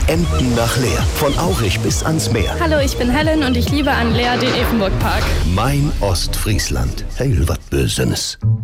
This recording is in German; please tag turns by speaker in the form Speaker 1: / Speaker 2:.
Speaker 1: Emden nach Leer. Von Aurich bis ans Meer.
Speaker 2: Hallo, ich bin Helen und ich liebe an Leer den Efenburg-Park.
Speaker 1: Mein Ostfriesland. Heil wat Bösenes.